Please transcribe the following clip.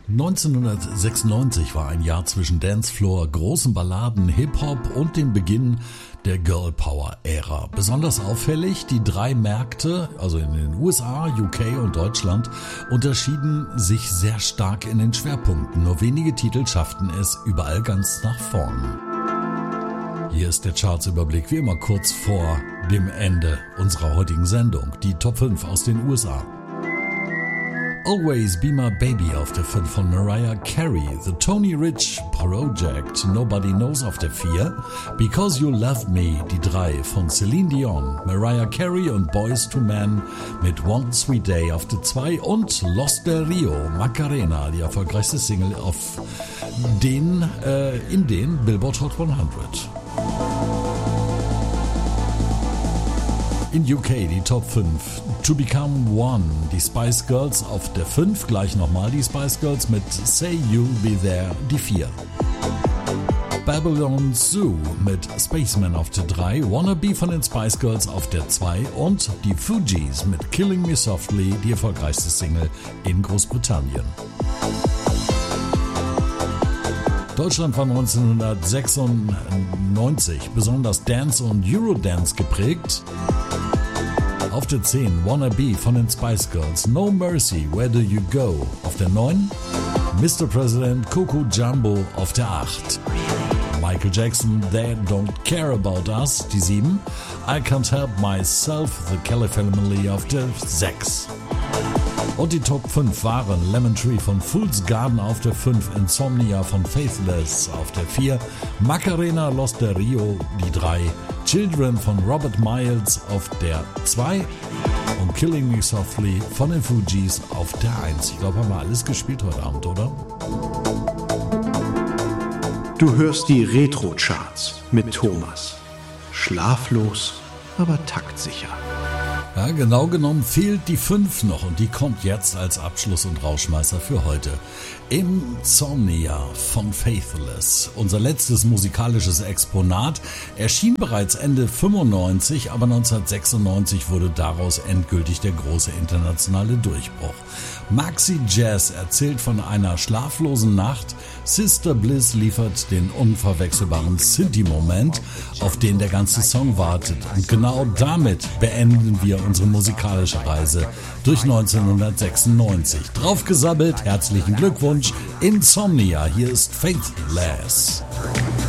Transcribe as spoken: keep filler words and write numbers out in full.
neunzehnhundertsechsundneunzig war ein Jahr zwischen Dancefloor, großen Balladen, Hip-Hop und dem Beginn der Girl-Power-Ära. Besonders auffällig, die drei Märkte, also in den U S A, U K und Deutschland, unterschieden sich sehr stark in den Schwerpunkten. Nur wenige Titel schafften es überall ganz nach vorn. Hier ist der Chartsüberblick, wie immer kurz vor dem Ende unserer heutigen Sendung. Die Top fünf aus den U S A. Always Be My Baby auf der fünf von Mariah Carey, The Tony Rich Project, Nobody Knows auf der vier, Because You Love Me, die drei von Celine Dion, Mariah Carey und Boyz two Men mit One Sweet Day auf der zwei und Los del Rio, Macarena, die erfolgreichste Single auf den, äh, in den Billboard Hot hundert. In U K die Top fünf. To Become One, die Spice Girls auf der fünf. Gleich nochmal die Spice Girls mit Say You'll Be There, die vier. Babylon Zoo mit Spaceman auf der drei. Wannabe von den Spice Girls auf der zwei. Und die Fugees mit Killing Me Softly, die erfolgreichste Single in Großbritannien. Deutschland war neunzehnhundertsechsundneunzig besonders Dance und Eurodance geprägt. Auf der zehn Wannabe von den Spice Girls, No Mercy, Where Do You Go auf der neun, Mister President, Coco Jumbo auf der acht, Michael Jackson, They Don't Care About Us, die sieben, I Can't Help Myself, The Kelly Family auf der sechs. Und die Top fünf waren Lemon Tree von Fool's Garden auf der fünf, Insomnia von Faithless auf der vier, Macarena, Los del Rio, die drei, Children von Robert Miles auf der zwei und Killing Me Softly von den Fugees auf der eins. Ich glaube, haben wir alles gespielt heute Abend, oder? Du hörst die Retro-Charts mit Thomas. Schlaflos, aber taktsicher. Ja, genau genommen fehlt die fünf noch und die kommt jetzt als Abschluss und Rauschmeißer für heute. Insomnia von Faithless, unser letztes musikalisches Exponat, erschien bereits Ende fünfundneunzig, aber neunzehnhundertsechsundneunzig wurde daraus endgültig der große internationale Durchbruch. Maxi Jazz erzählt von einer schlaflosen Nacht, Sister Bliss liefert den unverwechselbaren Synthi-Moment, auf den der ganze Song wartet. Und genau damit beenden wir unsere musikalische Reise durch neunzehnhundertsechsundneunzig. Draufgesammelt, herzlichen Glückwunsch, Insomnia, hier ist Faithless.